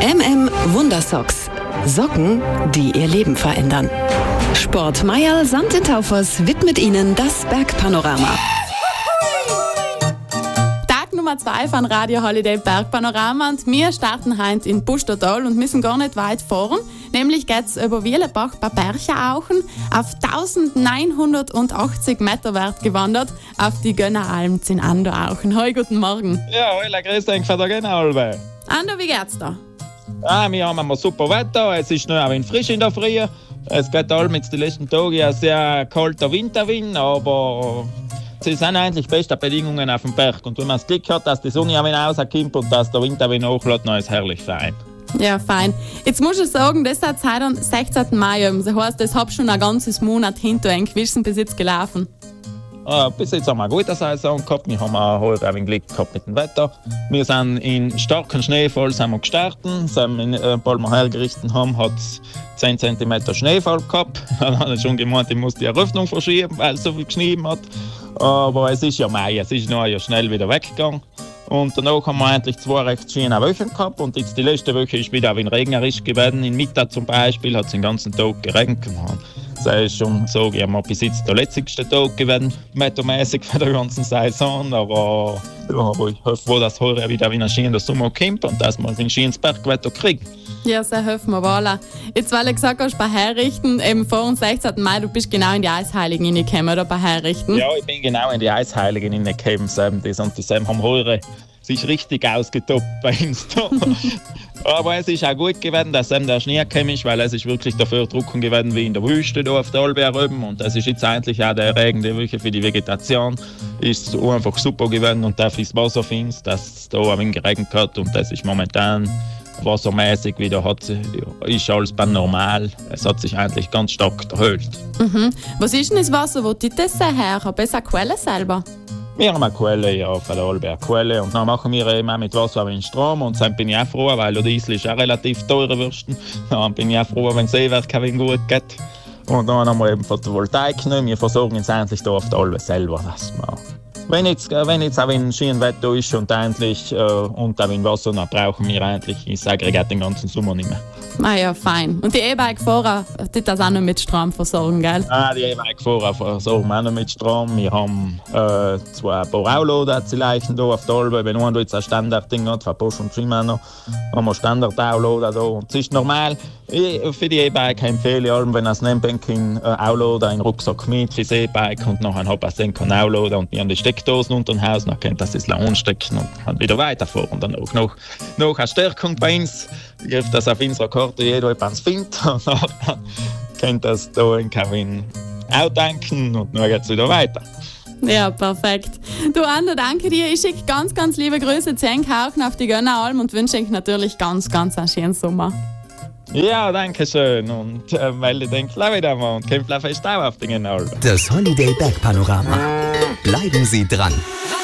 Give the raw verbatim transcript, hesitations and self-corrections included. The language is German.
M M Wundersocks. Socken, die ihr Leben verändern. Sport Mayerl samt den Taufers widmet Ihnen das Bergpanorama. Tag Nummer zwei von Radio Holiday Bergpanorama und wir starten heute in Pustertal und müssen gar nicht weit fahren. Nämlich geht es über Wielebach bei Berchauchen auf eintausendneunhundertachtzig Meter wert gewandert auf die Gönneralm in Anderauchen. Hoi, guten Morgen. Ja, hallo, grüß dich von der Gönneralm. Ando, wie geht's da? Ah, wir haben ein super Wetter, es ist noch ein wenig frisch in der Früh. Es geht all mit den letzten Tagen ein sehr kalter Winterwind, aber es sind eigentlich beste Bedingungen auf dem Berg. Und wenn man das Glück hat, dass die Sonne ein wenig rauskommt und dass der Winterwind hochlädt, dann ist es herrlich fein. Ja, fein. Jetzt muss ich sagen, das ist heute am sechzehnten Mai. Das heißt, das habe schon ein ganzes Monat hinter einem gewissen Besitz gelaufen. Uh, bis jetzt haben wir eine gute Saison gehabt. Wir haben auch ein wenig Glück gehabt mit dem Wetter. Wir sind in starken Schneefall sind wir gestartet. Sind wir, äh, bald wir hergerichtet haben, hat es zehn Zentimeter Schneefall gehabt. Dann habe ich schon gemeint, ich muss die Eröffnung verschieben, weil es so viel geschnien hat. Aber es ist ja Mai, es ist noch ja schnell wieder weggegangen. Und danach haben wir eigentlich zwei recht schöne Wochen gehabt. Und jetzt die letzte Woche ist wieder ein wenig regnerisch geworden. In Mittag zum Beispiel hat es den ganzen Tag geregnet. Das ist schon so, ich habe bis jetzt der letzte Tag gewesen, metermäßig für die ganze Saison. Aber ja, ich hoffe, dass heute wieder ein schöner Sommer kommt und dass wir ein schönes Bergwetter kriegen. Ja, sehr hoffen wir wohl. Jetzt, weil du gesagt hast, bei Herrichten, eben vor dem sechzehnten Mai, du bist genau in die Eisheiligen reingekommen, oder bei Herrichten? Ja, ich bin genau in die Eisheiligen reingekommen. Das und das haben heute sich richtig ausgetoppt bei uns. Aber es ist auch gut gewesen, dass der Schnee gekommen ist, weil es ist wirklich dafür trocken gewesen wie in der Wüste da auf der Alberg oben. Und das ist jetzt eigentlich auch der Regen, der wirklich für die Vegetation ist einfach super gewesen und dafür ist Wasser findest, dass es da ein wenig geregnet hat und das ist momentan wassermäßig wieder hat, ist alles beim normal. Es hat sich eigentlich ganz stark erhöht. Mhm. Was ist denn das Wasser, wo die das her? Haben Sie eine Quelle selber? Wir haben eine Quelle, ja, von der Alberg Quelle. Und dann machen wir eben auch mit Wasser einen Strom. Und dann bin ich auch froh, weil der Diesel ist auch relativ teure Würsten. Dann bin ich auch froh, wenn das Seewerk ein wenig gut geht. Und dann haben wir eben Photovoltaik genommen. Wir versorgen uns eigentlich hier auf der Albe selber. Dass wir, wenn jetzt, wenn jetzt auch ein schönes Wetter ist und eigentlich äh, und auch ein Wasser, dann brauchen wir eigentlich das Aggregat den ganzen Sommer nicht mehr. Ah ja, fein. Und die E-Bike-Fahrer, die das auch noch mit Strom versorgen, gell? Ah, die E-Bike-Fahrer versorgen wir auch noch mit Strom. Wir haben äh, zwei paar Auloader hier auf der Albe. Wenn einer jetzt ein Standard-Ding hat, von Bosch und Shimano, haben wir Standard-Auloader da. Und es ist normal, ich, für die E-Bike empfehle ich allem, wenn das Nebenbanking äh, Auloader in den Rucksack mit fürs E-Bike und nachher hat man den Auloader und wir haben die Steckdosen unter dem Haus, dann könnt das das anstecken und dann wieder weiterfahren. Und dann auch noch, noch eine Stärkung bei uns. Ich gebe das auf unserer Karte jeder etwas findet und dann könnt das da in Kevin auch tanken und dann geht es wieder weiter. Ja, perfekt. Du, Ando, danke dir. Ich schicke ganz, ganz liebe Grüße zu Enkauchen auf die Gönneralm und wünsche euch natürlich ganz, ganz einen schönen Sommer. Ja, danke schön und äh, melde dich gleich wieder mal und kommt fest auch auf die Gönneralm. Das Holiday Bergpanorama. Bleiben Sie dran.